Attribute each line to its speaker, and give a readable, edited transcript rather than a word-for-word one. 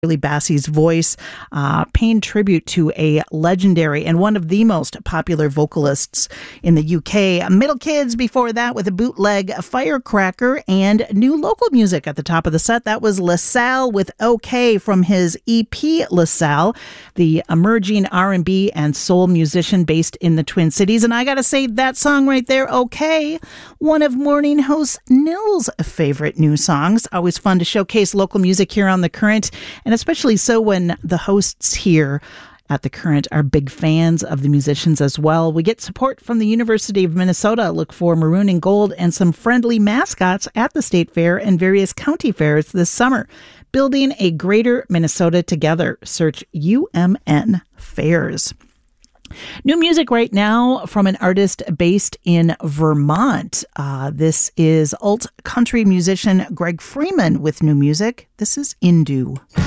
Speaker 1: Shirley Bassey's voice, paying tribute to a legendary and one of the most popular vocalists in the UK. Middle Kids before that with a bootleg Firecracker, and new local music at the top of the set. That was LaSalle with OK from his EP LaSalle, the emerging R&B and soul musician based in the Twin Cities. And I gotta say, that song right there, OK, one of morning host Nils' favorite new songs. Always fun to showcase local music here on The Current, and especially so when the hosts here at The Current are big fans of the musicians as well. We get support from the University of Minnesota. Look for maroon and gold and some friendly mascots at the state fair and various county fairs this summer. Building a greater Minnesota together. Search UMN Fairs. New music right now from an artist based in Vermont. This is alt country musician Greg Freeman with new music. This is Indu.